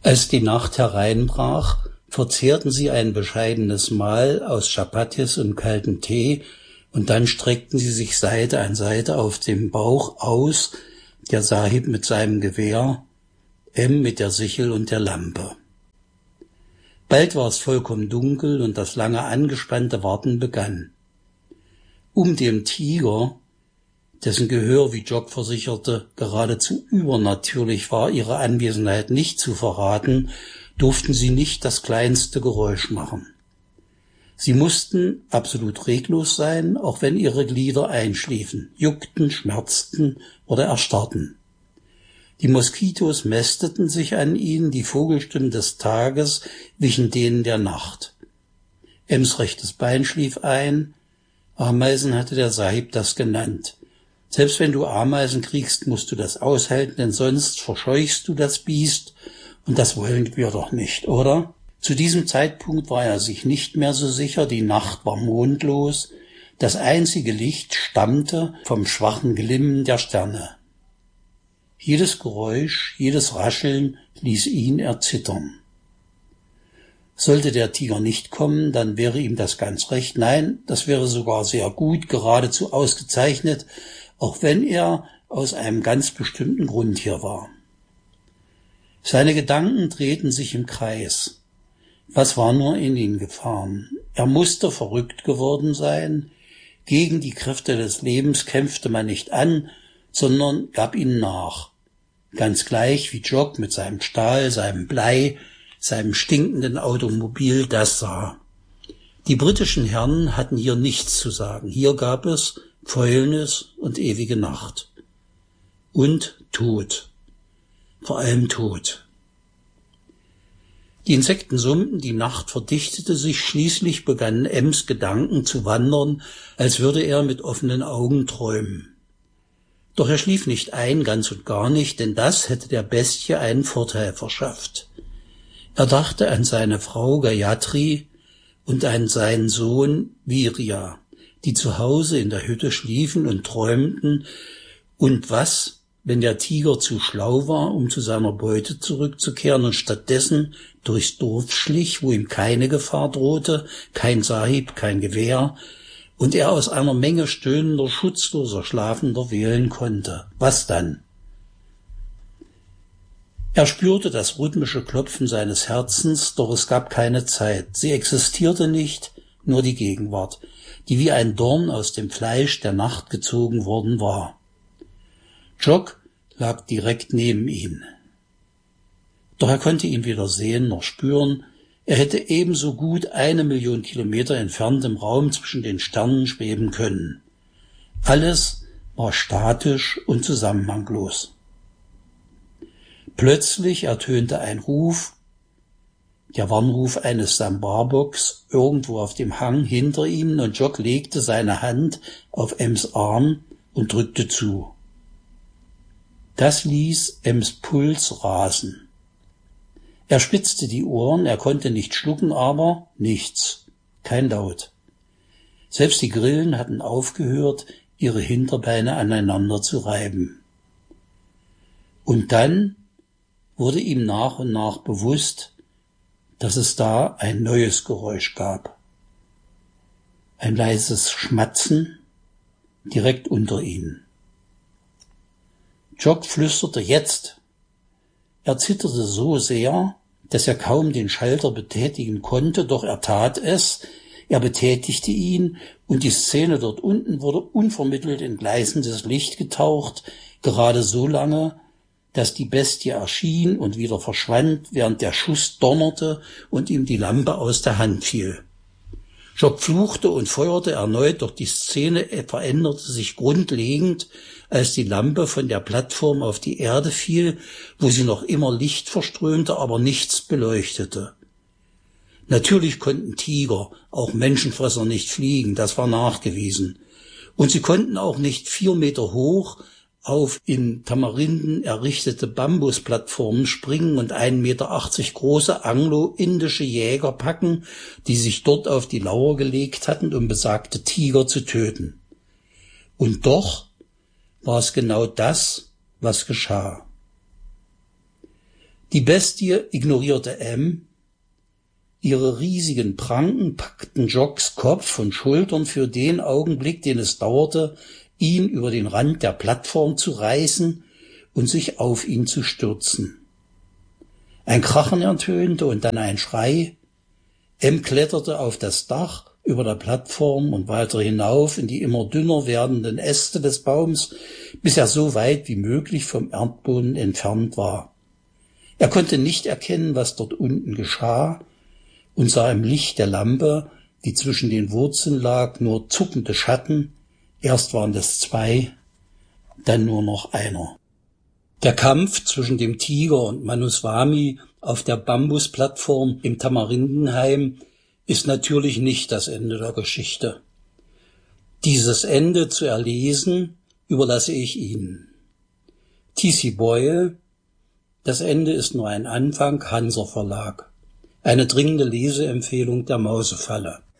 Als die Nacht hereinbrach, verzehrten sie ein bescheidenes Mahl aus Chapatis und kaltem Tee, und dann streckten sie sich Seite an Seite auf dem Bauch aus, der Sahib mit seinem Gewehr, mit der Sichel und der Lampe. Bald war es vollkommen dunkel und das lange angespannte Warten begann. Um dem Tiger, dessen Gehör, wie Jock versicherte, geradezu übernatürlich war, ihre Anwesenheit nicht zu verraten, durften sie nicht das kleinste Geräusch machen. Sie mussten absolut reglos sein, auch wenn ihre Glieder einschliefen, juckten, schmerzten oder erstarrten. Die Moskitos mästeten sich an ihnen, die Vogelstimmen des Tages wichen denen der Nacht. Ems rechtes Bein schlief ein, Ameisen hatte der Sahib das genannt. Selbst wenn du Ameisen kriegst, musst du das aushalten, denn sonst verscheuchst du das Biest, und das wollen wir doch nicht, oder? Zu diesem Zeitpunkt war er sich nicht mehr so sicher, die Nacht war mondlos, das einzige Licht stammte vom schwachen Glimmen der Sterne. Jedes Geräusch, jedes Rascheln ließ ihn erzittern. Sollte der Tiger nicht kommen, dann wäre ihm das ganz recht. Nein, das wäre sogar sehr gut, geradezu ausgezeichnet, auch wenn er aus einem ganz bestimmten Grund hier war. Seine Gedanken drehten sich im Kreis. Was war nur in ihn gefahren? Er musste verrückt geworden sein. Gegen die Kräfte des Lebens kämpfte man nicht an, sondern gab ihnen nach. Ganz gleich wie Jock mit seinem Stahl, seinem Blei, seinem stinkenden Automobil das sah. Die britischen Herren hatten hier nichts zu sagen. Hier gab es Fäulnis und ewige Nacht. Und Tod. Vor allem Tod. Die Insekten summten, die Nacht verdichtete sich, schließlich begannen Ems Gedanken zu wandern, als würde er mit offenen Augen träumen. Doch er schlief nicht ein, ganz und gar nicht, denn das hätte der Bestie einen Vorteil verschafft. Er dachte an seine Frau Gayatri und an seinen Sohn Virya, die zu Hause in der Hütte schliefen und träumten, und was, wenn der Tiger zu schlau war, um zu seiner Beute zurückzukehren und stattdessen durchs Dorf schlich, wo ihm keine Gefahr drohte, kein Sahib, kein Gewehr, und er aus einer Menge stöhnender, schutzloser, Schlafender wählen konnte. Was dann? Er spürte das rhythmische Klopfen seines Herzens, doch es gab keine Zeit. Sie existierte nicht, nur die Gegenwart, die wie ein Dorn aus dem Fleisch der Nacht gezogen worden war. Jock lag direkt neben ihm. Doch er konnte ihn weder sehen noch spüren. Er hätte ebenso gut 1 Million Kilometer entfernt im Raum zwischen den Sternen schweben können. Alles war statisch und zusammenhanglos. Plötzlich ertönte ein Ruf, der Warnruf eines Sambarboks, irgendwo auf dem Hang hinter ihm, und Jock legte seine Hand auf Ems Arm und drückte zu. Das ließ Ems Puls rasen. Er spitzte die Ohren, er konnte nicht schlucken, aber nichts, kein Laut. Selbst die Grillen hatten aufgehört, ihre Hinterbeine aneinander zu reiben. Und dann wurde ihm nach und nach bewusst, dass es da ein neues Geräusch gab. Ein leises Schmatzen direkt unter ihnen. Jock flüsterte jetzt. Er zitterte so sehr, dass er kaum den Schalter betätigen konnte, doch er tat es. Er betätigte ihn, und die Szene dort unten wurde unvermittelt in gleißendes Licht getaucht, gerade so lange, dass die Bestie erschien und wieder verschwand, während der Schuss donnerte und ihm die Lampe aus der Hand fiel. Jock fluchte und feuerte erneut, doch die Szene veränderte sich grundlegend, als die Lampe von der Plattform auf die Erde fiel, wo sie noch immer Licht verströmte, aber nichts beleuchtete. Natürlich konnten Tiger, auch Menschenfresser, nicht fliegen, das war nachgewiesen. Und sie konnten auch nicht 4 Meter hoch auf in Tamarinden errichtete Bambusplattformen springen und 1,80 Meter große anglo-indische Jäger packen, die sich dort auf die Lauer gelegt hatten, um besagte Tiger zu töten. Und doch war es genau das, was geschah. Die Bestie ignorierte M. Ihre riesigen Pranken packten Jocks Kopf und Schultern für den Augenblick, den es dauerte, ihn über den Rand der Plattform zu reißen und sich auf ihn zu stürzen. Ein Krachen ertönte und dann ein Schrei. M kletterte auf das Dach über der Plattform und weiter hinauf in die immer dünner werdenden Äste des Baums, bis er so weit wie möglich vom Erdboden entfernt war. Er konnte nicht erkennen, was dort unten geschah, und sah im Licht der Lampe, die zwischen den Wurzeln lag, nur zuckende Schatten. Erst waren es 2, dann nur noch einer. Der Kampf zwischen dem Tiger und Manuswami auf der Bambusplattform im Tamarindenheim ist natürlich nicht das Ende der Geschichte. Dieses Ende zu erlesen, überlasse ich Ihnen. T.C. Boyle, das Ende ist nur ein Anfang, Hansa Verlag. Eine dringende Leseempfehlung der Mausefalle.